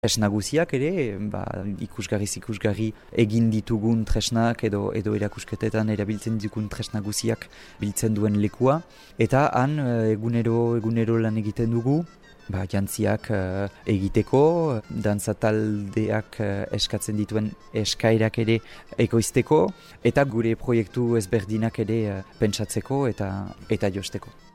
Nagusiak ere, ikusgarri egin ditugun tresnak edo erakusketetan erabiltzen ditugun tresnagusiak biltzen duen lekua. Eta han egunero lan egiten dugu, jantziak egiteko, dantzataldeak eskatzen dituen eskairak ere ekoizteko, eta gure proiektu ezberdinak ere pentsatzeko eta josteko.